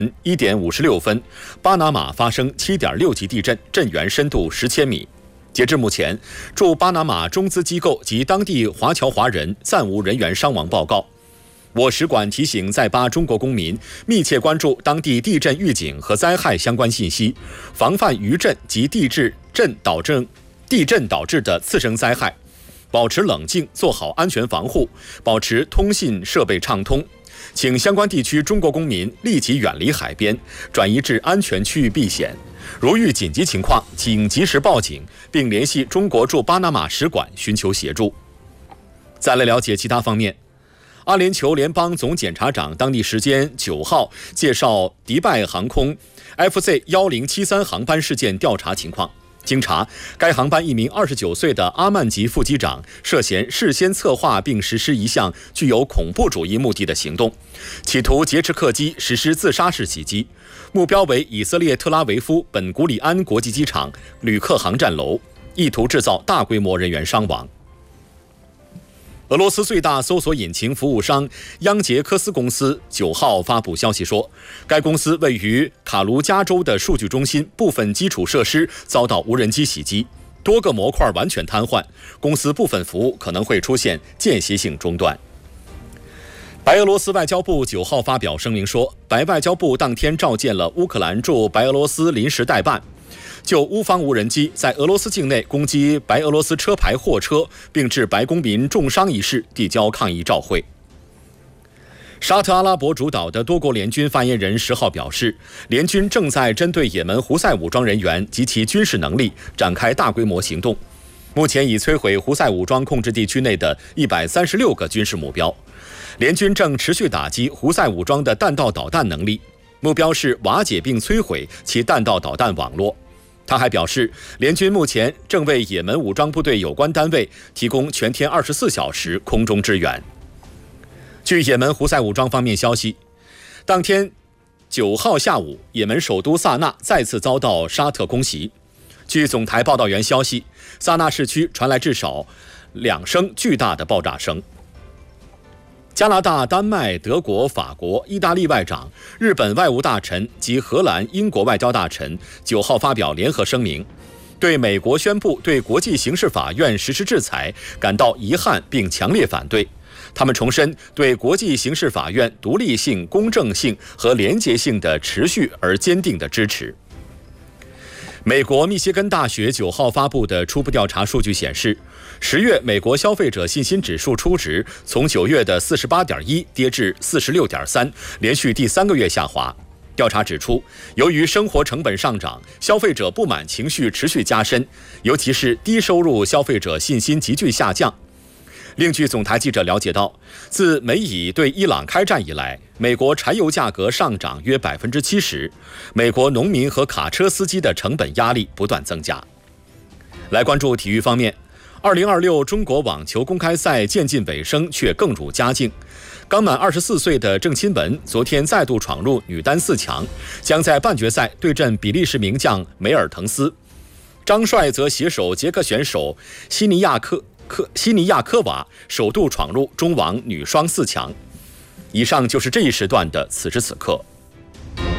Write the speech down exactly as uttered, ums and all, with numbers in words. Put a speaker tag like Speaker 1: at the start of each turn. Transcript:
Speaker 1: 一点五十六分，巴拿马发生七点六级地震，震源深度十千米。截至目前，驻巴拿马中资机构及当地华侨华人暂无人员伤亡报告。我使馆提醒在巴中国公民密切关注当地地震预警和灾害相关信息，防范余震及地质震导致地震导致的次生灾害，保持冷静，做好安全防护，保持通信设备畅通。请相关地区中国公民立即远离海边，转移至安全区域避险。如遇紧急情况，请及时报警，并联系中国驻巴拿马使馆寻求协助。再来了解其他方面，阿联酋联邦总检察长当地时间九号介绍迪拜航空 F Z 一零七三航班事件调查情况。经查，该航班一名二十九岁的阿曼籍副机长涉嫌事先策划并实施一项具有恐怖主义目的的行动，企图劫持客机实施自杀式袭击，目标为以色列特拉维夫本古里安国际机场旅客航站楼，意图制造大规模人员伤亡。俄罗斯最大搜索引擎服务商央杰科斯公司九号发布消息说，该公司位于卡卢加州的数据中心部分基础设施遭到无人机袭击，多个模块完全瘫痪，公司部分服务可能会出现间歇性中断。白俄罗斯外交部九号发表声明说，白外交部当天召见了乌克兰驻白俄罗斯临时代办，就乌方无人机在俄罗斯境内攻击白俄罗斯车牌货车并致白公民重伤一事递交抗议照会。沙特阿拉伯主导的多国联军发言人十号表示，联军正在针对也门胡塞武装人员及其军事能力展开大规模行动，目前已摧毁胡塞武装控制地区内的一百三十六个军事目标。联军正持续打击胡塞武装的弹道导弹能力，目标是瓦解并摧毁其弹道导弹网络。他还表示，联军目前正为也门武装部队有关单位提供全天二十四小时空中支援。据也门胡塞武装方面消息，当天九号下午，也门首都萨那再次遭到沙特空袭。据总台报道员消息，萨那市区传来至少两声巨大的爆炸声。加拿大、丹麦、德国、法国、意大利外长、日本外务大臣及荷兰、英国外交大臣九号发表联合声明，对美国宣布对国际刑事法院实施制裁感到遗憾并强烈反对。他们重申对国际刑事法院独立性、公正性和廉洁性的持续而坚定的支持。美国密歇根大学九号发布的初步调查数据显示，十月美国消费者信心指数初值从九月的四十八点一跌至四十六点三，连续第三个月下滑。调查指出，由于生活成本上涨，消费者不满情绪持续加深，尤其是低收入消费者信心急剧下降。另据总台记者了解到，自美以对伊朗开战以来，美国柴油价格上涨约百分之七十，美国农民和卡车司机的成本压力不断增加。来关注体育方面，二零二六中国网球公开赛渐近尾声，却更入佳境。刚满二十四岁的郑钦文昨天再度闯入女单四强，将在半决赛对阵比利时名将梅尔滕斯。张帅则携手捷克选手西尼亚科科西尼亚科娃首度闯入中网女双四强。以上就是这一时段的此时此刻。